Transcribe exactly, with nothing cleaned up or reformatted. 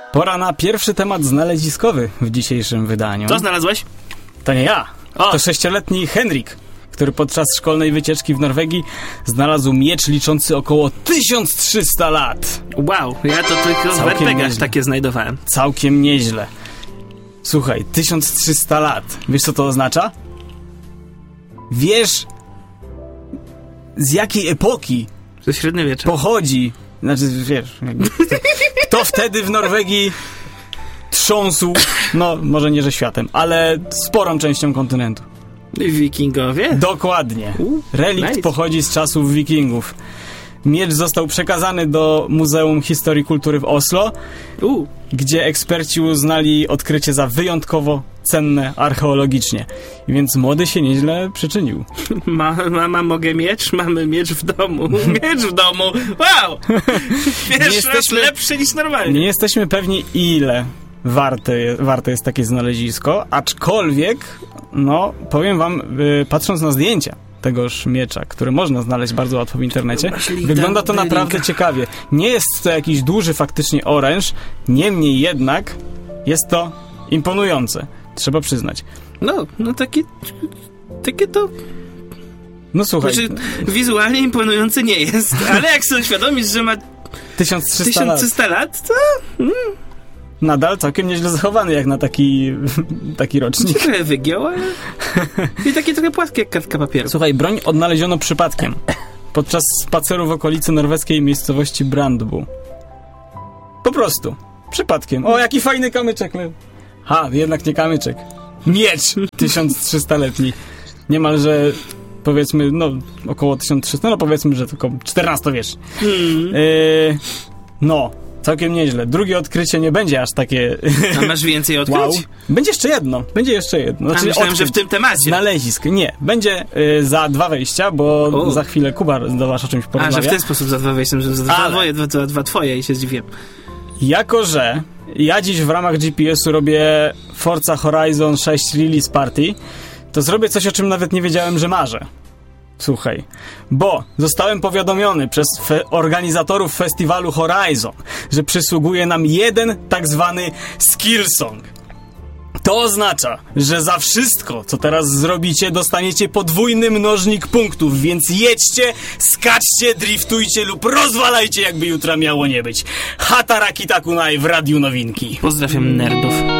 Pora na pierwszy temat znaleziskowy w dzisiejszym wydaniu. Co znalazłeś? To nie ja. O. To sześcioletni Henrik, który podczas szkolnej wycieczki w Norwegii znalazł miecz liczący około tysiąc trzysta lat. Wow, ja to tylko w er pe gach takie znajdowałem. Całkiem nieźle. Słuchaj, tysiąc trzysta lat. Wiesz, co to oznacza? Wiesz, z jakiej epoki Ze średniowiecza. pochodzi, znaczy, wiesz, jakby, kto, kto wtedy w Norwegii trząsł, no, może nie, że światem, ale sporą częścią kontynentu. Wikingowie? Dokładnie. U, Relikt nice. pochodzi z czasów wikingów. Miecz został przekazany do Muzeum Historii i Kultury w Oslo, U. gdzie eksperci uznali odkrycie za wyjątkowo cenne archeologicznie. Więc młody się nieźle przyczynił. Ma, mama, mogę miecz? Mamy miecz w domu. Miecz w domu! Wow! Pierwszy jesteśmy- raz lepszy niż normalnie. Nie jesteśmy pewni, ile warte, warte jest takie znalezisko, aczkolwiek, no, powiem wam, y, patrząc na zdjęcia tegoż miecza, które można znaleźć bardzo łatwo w internecie, Masz linka, wygląda to daj naprawdę linka. ciekawie. Nie jest to jakiś duży faktycznie oręż, niemniej jednak jest to imponujące. Trzeba przyznać. No, no takie... Takie to... No słuchaj, Znaczy, wizualnie imponujący nie jest, ale jak sobie uświadomić, że ma tysiąc trzysta lat. tysiąc trzysta lat, to Nadal całkiem nieźle zachowany jak na taki, taki rocznik. trochę wygiął, ale... I takie trochę płaskie jak kartka papieru. Słuchaj, broń odnaleziono przypadkiem podczas spaceru w okolicy norweskiej miejscowości Brandbu. Po prostu. Przypadkiem. O, jaki fajny kamyczek. Ha, jednak nie kamyczek. Miecz tysiąc trzysta-letni. Niemalże, powiedzmy, no, około tysiąc trzysta, no powiedzmy, że tylko czternastowieczny. Hmm. Yy, no, całkiem nieźle. Drugie odkrycie nie będzie aż takie... A masz więcej odkryć? Wow. Będzie jeszcze jedno. Będzie jeszcze jedno. A myślałem, że w tym temacie. Znalezisk. Nie. Będzie y, za dwa wejścia, bo O. za chwilę Kuba do was o czymś A, porozmawia. że w ten sposób za dwa wejścia, że za dwa, Ale- dwoje, dwa, dwa, dwa twoje i się zdziwiłem. Jako, że ja dziś w ramach G P S-u robię Forza Horizon sześć Release Party, to zrobię coś, o czym nawet nie wiedziałem, że marzę. Słuchaj, bo zostałem powiadomiony przez fe- organizatorów festiwalu Horizon, że przysługuje nam jeden tak zwany skill song. To oznacza, że za wszystko, co teraz zrobicie, dostaniecie podwójny mnożnik punktów, więc jedźcie, skaczcie, driftujcie lub rozwalajcie, jakby jutra miało nie być. Hataraki Takunai w Radiu Nowinki. Pozdrawiam nerdów.